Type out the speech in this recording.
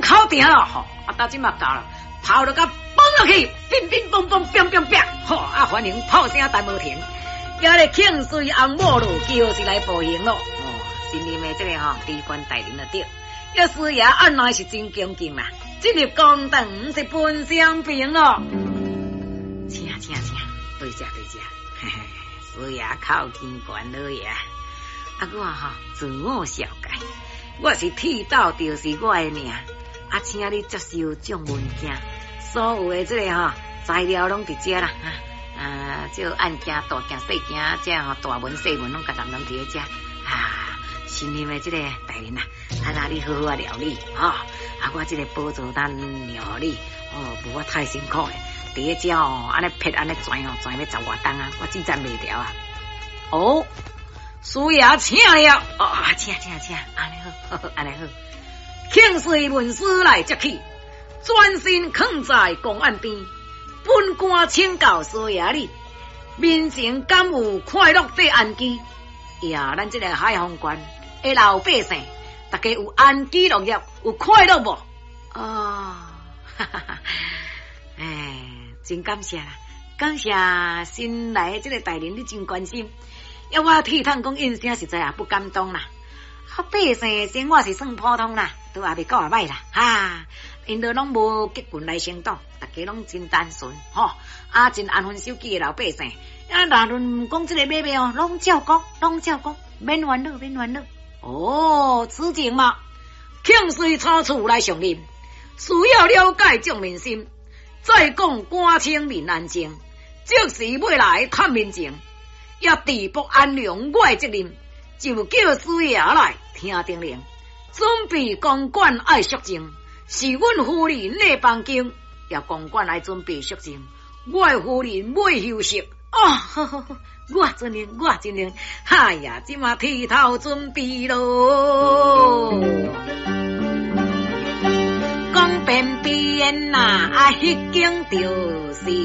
口定了吼，到即嘛到了，跑到甲蹦落去，乒乒乓乓，乒乒乒，吼反正炮声但无停，今日庆随红某路就是来步行咯。新任的这个地官大人了对，要师爷按来是真恭敬啦，进入公堂是本相平咯。请，对家，师爷靠天管老爷，我自我小解，我是剃刀就是我的命，请你接受众文件，所有的这个材料拢伫遮啦，这案件大件细件，这大文细文拢甲咱拢伫咧遮新任的这个大人你好好料理我这个补助单料理无我太辛苦的，第一只安尼撇安尼转要10外钟我只站袂掉师爷请了请，安尼好，庆随文书来接去，专心藏在公案边，本官请教师爷你，民情敢有快乐的安居？咱这个海丰县的老百姓，大家有安居乐业，有快乐无？真感谢啦，感谢新来这个大人，你真关心。要我替探讲印象实在不敢当啦，百姓生活是算普通啦，都也未够歹啦因都拢无结棍来行动，大家拢真单纯真安分守己的老百姓。那论讲这个买卖拢照讲，免烦恼。此情嘛，庆随查处来上任，需要了解众民心，再讲官清民安静，即时要来探民情，要地不安良我的责任，就叫师爷来听定令，准备公馆爱肃静，是阮夫人的房间，要公馆来准备肃静，我的夫人要休息。好，我尽量，即马剃头准备咯。讲边边迄间就是